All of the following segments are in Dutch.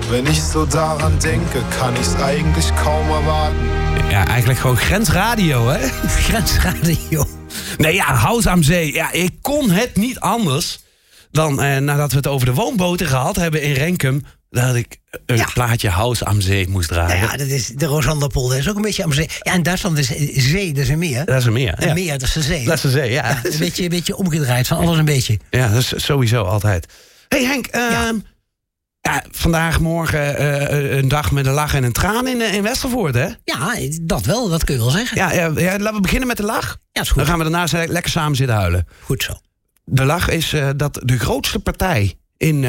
Wenn ich so daran denke, kann ich's eigentlich kaum erwarten. Ja, eigenlijk gewoon grensradio, hè? Grensradio. Nee, ja, House am Zee. Ja, ik kon het niet anders dan nadat we het over de woonboten gehad hebben in Renkum, dat ik een plaatje House am Zee moest draaien. Ja, dat is de Rosanderpolder. Dat is ook een beetje am Zee. Ja, in Duitsland is zee, dat is een meer. Dat is een meer. Een meer, dat is een zee. Dat is een zee, ja. Een beetje omgedraaid, van alles een beetje. Ja, dat is sowieso altijd. Hey Henk, vandaag, morgen een dag met een lach en een traan in Westervoort, hè? Ja, dat wel, dat kun je wel zeggen. Ja, laten we beginnen met de lach. Ja, is goed. Dan gaan we daarna lekker samen zitten huilen. Goed zo. De lach is dat de grootste partij in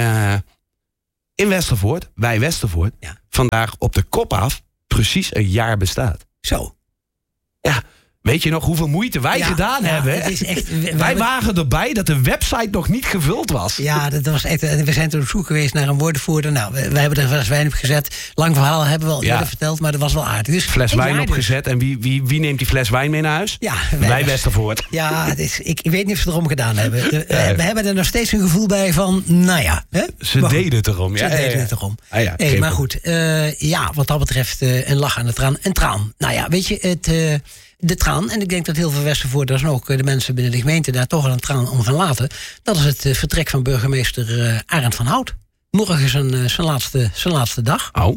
Westervoort, wij Westervoort, vandaag op de kop af precies een jaar bestaat. Zo. Ja, weet je nog hoeveel moeite wij gedaan hebben? Het is echt, wij waren erbij dat de website nog niet gevuld was. Ja, dat was echt. We zijn toen op zoek geweest naar een woordvoerder. Nou, wij hebben er een fles wijn op gezet. Lang verhaal hebben we al eerder verteld, maar dat was wel aardig. Dus fles wijn opgezet. En wie neemt die fles wijn mee naar huis? Ja, wij Westervoort. Ja, ik weet niet of ze erom gedaan hebben. We hebben er nog steeds een gevoel bij van, nou ja. Hè? Ze deden het erom. Ze deden het erom. Maar goed, wat dat betreft een lach aan de traan. Een traan. Nou ja, weet je, de traan, en ik denk dat heel veel Westervoorters en ook de mensen binnen de gemeente daar toch wel een traan om gaan laten. Dat is het vertrek van burgemeester Arend van Hout. Morgen is zijn laatste dag. Oh.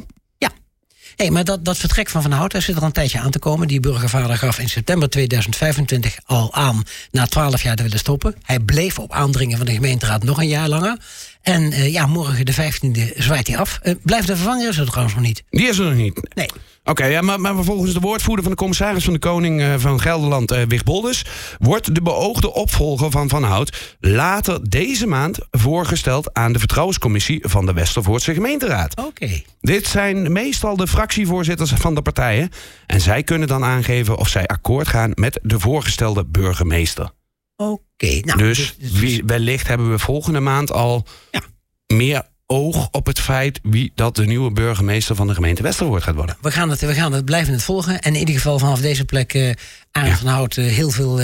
Ja. Maar dat vertrek van Hout, daar zit er een tijdje aan te komen. Die burgervader gaf in september 2025 al aan na 12 jaar te willen stoppen. Hij bleef op aandringen van de gemeenteraad nog een jaar langer. En morgen de 15e zwaait hij af. Blijft de vervanger is er trouwens nog niet. Die is er nog niet? Nee. Oké, maar volgens de woordvoerder van de commissaris van de Koning van Gelderland, Wig Bolders, wordt de beoogde opvolger van Van Hout later deze maand voorgesteld aan de vertrouwenscommissie van de Westervoortse gemeenteraad. Oké. Dit zijn meestal de fractievoorzitters van de partijen en zij kunnen dan aangeven of zij akkoord gaan met de voorgestelde burgemeester. Oké. Nou, dus wellicht hebben we volgende maand al meer oog op het feit wie dat de nieuwe burgemeester van de gemeente Westervoort gaat worden. We blijven het volgen. En in ieder geval vanaf deze plek Arend van Hout heel veel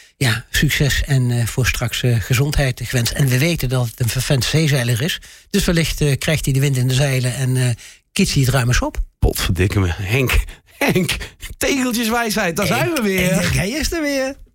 succes en voor straks gezondheid gewenst. En we weten dat het een vervent zeezeiler is. Dus wellicht krijgt hij de wind in de zeilen en kietst hij het ruim eens op. Potverdikke me. Henk, tegeltjeswijsheid, daar zijn we weer. Hij is er weer.